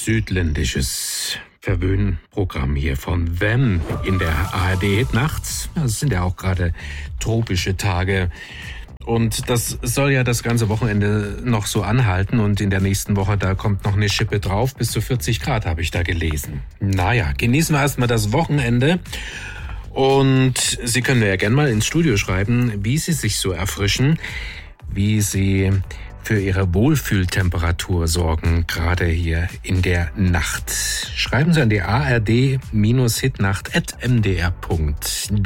südländisches Verwöhnprogramm hier von Wham in der ARD nachts. Es sind ja auch gerade tropische Tage. Und das soll ja das ganze Wochenende noch so anhalten. Und in der nächsten Woche, da kommt noch eine Schippe drauf. Bis zu 40 Grad habe ich da gelesen. Naja, genießen wir erstmal das Wochenende. Und Sie können mir ja gerne mal ins Studio schreiben, wie Sie sich so erfrischen, wie Sie für Ihre Wohlfühltemperatur sorgen, gerade hier in der Nacht. Schreiben Sie an die ard-hitnacht@mdr.de.